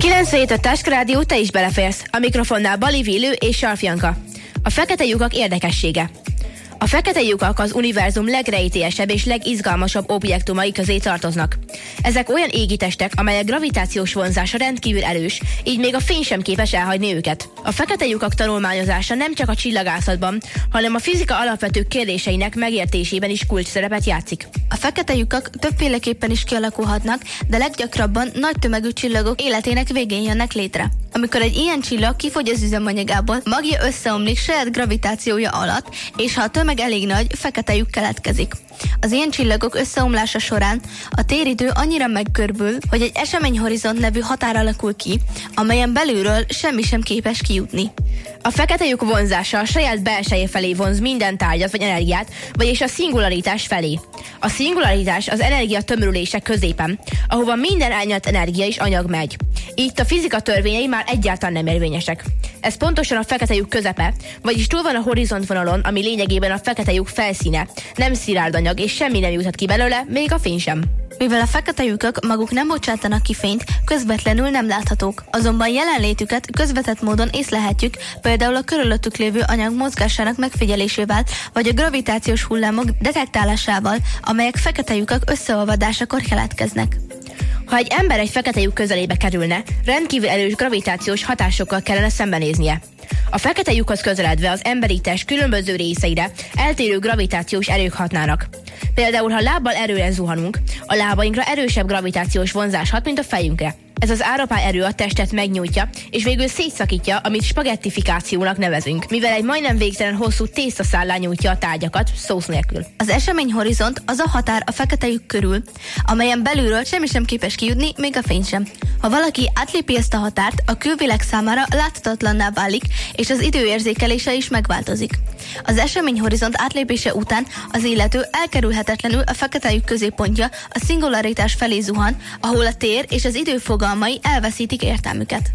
97 a Táska Rádió, te is beleférsz. A mikrofonnál Bali, Villő és Sarfjanka. A fekete lyukak érdekessége. A fekete lyukak az univerzum legrejtélyesebb és legizgalmasabb objektumai közé tartoznak. Ezek olyan égitestek, amelyek gravitációs vonzása rendkívül erős, így még a fény sem képes elhagyni őket. A fekete lyukak tanulmányozása nem csak a csillagászatban, hanem a fizika alapvető kérdéseinek megértésében is kulcsszerepet játszik. A fekete lyukak többféleképpen is kialakulhatnak, de leggyakrabban nagy tömegű csillagok életének végén jönnek létre. Amikor egy ilyen csillag kifogy az üzemanyagából, magja összeomlik saját gravitációja alatt, és ha a tömeg elég nagy, fekete lyuk keletkezik. Az ilyen csillagok összeomlása során a téridő annyira megkörbül, hogy egy eseményhorizont nevű határ alakul ki, amelyen belülről semmi sem képes kijutni. A fekete lyuk vonzása a saját belseje felé vonz minden tárgyat vagy energiát, vagyis a szingularitás felé. A szingularitás az energia tömörülése középen, ahova minden elnyert energia és anyag megy. Így a fizika törvényei már egyáltalán nem érvényesek. Ez pontosan a fekete lyuk közepe, vagyis túl van a horizontvonalon, ami lényegében a fekete lyuk felszíne, nem szilárd anyag, és semmi nem juthat ki belőle, még a fény sem. Mivel a fekete lyukak maguk nem bocsátanak ki fényt, közvetlenül nem láthatók. Azonban jelenlétüket közvetett módon észlelhetjük, például a körülöttük lévő anyag mozgásának megfigyelésével, vagy a gravitációs hullámok detektálásával, amelyek fekete lyukak összeolvadásakor keletkeznek. Ha egy ember egy fekete lyuk közelébe kerülne, rendkívül erős gravitációs hatásokkal kellene szembenéznie. A fekete lyukhoz közeledve az emberi test különböző részeire eltérő gravitációs erők hatnának. Például, ha lábbal erőre zuhanunk, a lábainkra erősebb gravitációs vonzás hat, mint a fejünkre. Ez az árapály erő a testet megnyújtja, és végül szétszakítja, amit spagettifikációnak nevezünk, mivel egy majdnem végtelen hosszú tésztaszállá nyújtja a tárgyakat, szósz nélkül. Az eseményhorizont az a határ a fekete lyuk körül, amelyen belülről semmi sem képes kijutni, még a fény sem. Ha valaki átlépi ezt a határt, a külvilág számára láthatatlanná válik, és az időérzékelése is megváltozik. Az eseményhorizont átlépése után az illető elkerülhetetlenül a fekete lyuk középpontja, a szingularitás felé zuhan, ahol a tér és az idő fogalmai elveszítik értelmüket.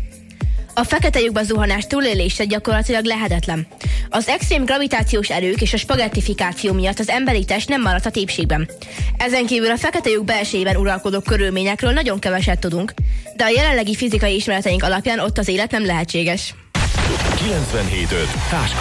A fekete lyukba zuhanás túlélése gyakorlatilag lehetetlen. Az extrém gravitációs erők és a spagettifikáció miatt az emberi test nem maradt épségben. Ezen kívül a fekete lyuk belsejében uralkodó körülményekről nagyon keveset tudunk, de a jelenlegi fizikai ismereteink alapján ott az élet nem lehetséges. 97.5 Táska